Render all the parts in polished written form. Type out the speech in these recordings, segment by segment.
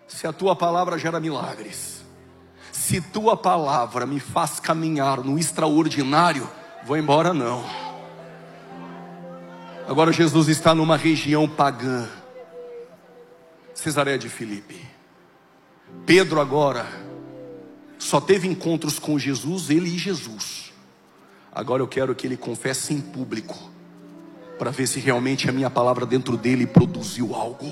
Se a tua palavra gera milagres, se tua palavra me faz caminhar no extraordinário, vou embora não. Agora Jesus está numa região pagã, Cesareia de Filipe. Pedro agora só teve encontros com Jesus, ele e Jesus. Agora eu quero que ele confesse em público, para ver se realmente a minha palavra dentro dele produziu algo.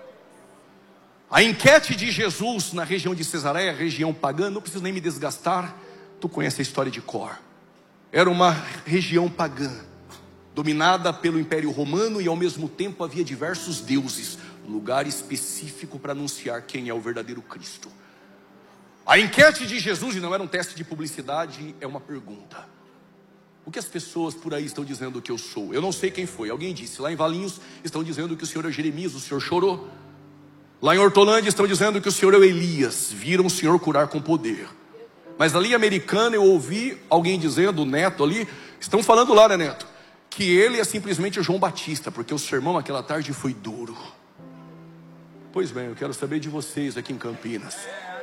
A enquete de Jesus na região de Cesareia, região pagã, não preciso nem me desgastar, tu conhece a história de cor. Era uma região pagã, dominada pelo Império Romano, e ao mesmo tempo havia diversos deuses, lugar específico para anunciar quem é o verdadeiro Cristo. A enquete de Jesus, e não era um teste de publicidade, é uma pergunta: o que as pessoas por aí estão dizendo que eu sou? Eu não sei quem foi, alguém disse. Lá em Valinhos estão dizendo que o senhor é Jeremias, o senhor chorou. Lá em Hortolândia estão dizendo que o senhor é o Elias, viram o senhor curar com poder. Mas ali em Americana eu ouvi alguém dizendo, o Neto ali, estão falando lá, né, Neto, que ele é simplesmente o João Batista, porque o sermão aquela tarde foi duro. Pois bem, eu quero saber de vocês aqui em Campinas.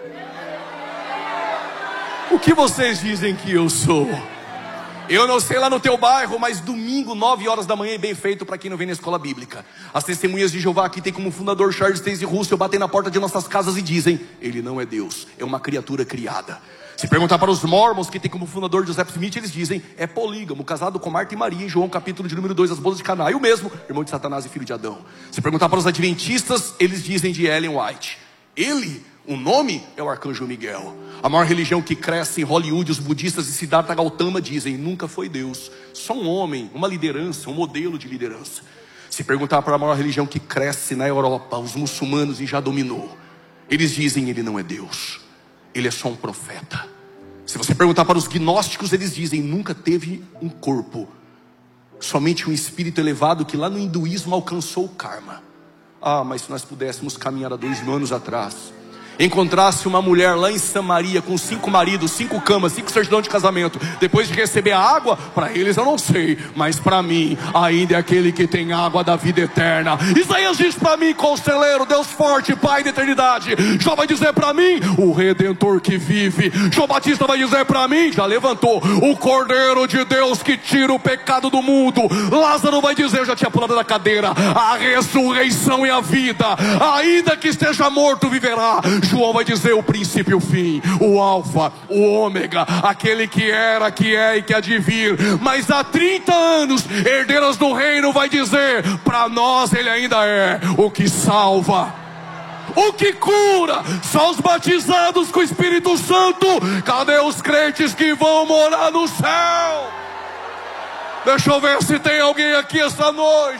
O que vocês dizem que eu sou? Eu não sei lá no teu bairro, mas domingo, 9 horas da manhã, bem feito para quem não vem na escola bíblica. As testemunhas de Jeová, que tem como fundador Charles Taze Russell, batem na porta de nossas casas e dizem: ele não é Deus, é uma criatura criada. Se perguntar para os Mormons, que tem como fundador Joseph Smith, eles dizem: é polígamo, casado com Marta e Maria, em João capítulo de número 2, as bodas de Caná. E o mesmo, irmão de Satanás e filho de Adão. Se perguntar para os Adventistas, eles dizem de Ellen White: ele, o nome é o Arcanjo Miguel. A maior religião que cresce em Hollywood, os budistas e Siddhartha Gautama dizem: nunca foi Deus, só um homem, uma liderança, um modelo de liderança. Se perguntar para a maior religião que cresce na Europa, os muçulmanos, e já dominou, eles dizem: ele não é Deus, ele é só um profeta. Se você perguntar para os gnósticos, eles dizem: nunca teve um corpo, somente um espírito elevado que lá no hinduísmo alcançou o karma. Ah, mas se nós pudéssemos caminhar há 2000 anos atrás, encontrasse uma mulher lá em Samaria com 5 maridos, 5 camas, 5 certidões de casamento, depois de receber a água, para eles eu não sei, mas para mim ainda é aquele que tem água da vida eterna. Isaías diz para mim: conselheiro, Deus forte, Pai da eternidade. Jó vai dizer para mim: o Redentor que vive. João Batista vai dizer para mim: já levantou, o Cordeiro de Deus que tira o pecado do mundo. Lázaro vai dizer: já tinha pulado da cadeira, a ressurreição e a vida, ainda que esteja morto viverá. João vai dizer: o princípio e o fim, o alfa, o ômega, aquele que era, que é e que há de vir. Mas há 30 anos, herdeiras do reino vai dizer: para nós ele ainda é o que salva, o que cura. Só os batizados com o Espírito Santo. Cadê os crentes que vão morar no céu? Deixa eu ver se tem alguém aqui essa noite.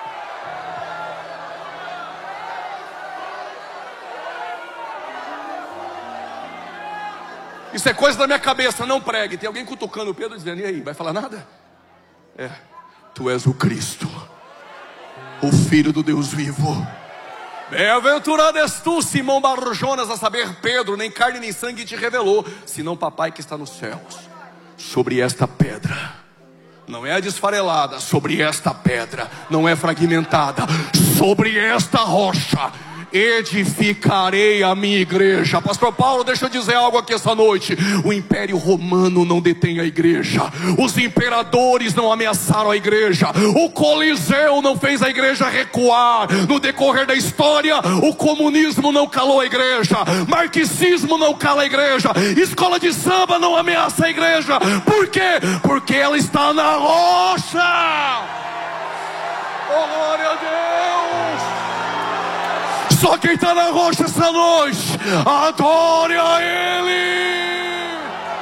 Isso é coisa da minha cabeça, não pregue. Tem alguém cutucando o Pedro dizendo: e aí, vai falar nada? É, tu és o Cristo, o Filho do Deus vivo. Bem-aventurado és tu, Simão Barjonas, a saber, Pedro, nem carne nem sangue te revelou, senão papai que está nos céus. Sobre esta pedra, não é a desfarelada, sobre esta pedra, não é fragmentada, sobre esta rocha edificarei a minha igreja. Pastor Paulo, deixa eu dizer algo aqui essa noite: o Império Romano não detém a igreja, os imperadores não ameaçaram a igreja, o Coliseu não fez a igreja recuar. No decorrer da história, o comunismo não calou a igreja, marxismo não cala a igreja, escola de samba não ameaça a igreja. Por quê? Porque ela está na rocha. Oh, glória a Deus! Só quem está na rocha essa noite, adore a Ele.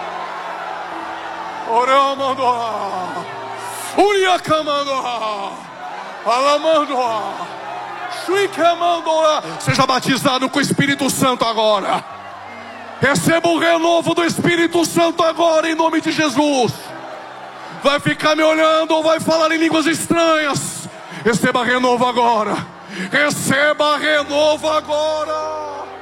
Oramandoa, Uriacamandoa, Alamandoa, Chuicamandoa. Seja batizado com o Espírito Santo agora. Receba o renovo do Espírito Santo agora, em nome de Jesus. Vai ficar me olhando ou vai falar em línguas estranhas? Receba renovo agora. Receba renovo agora.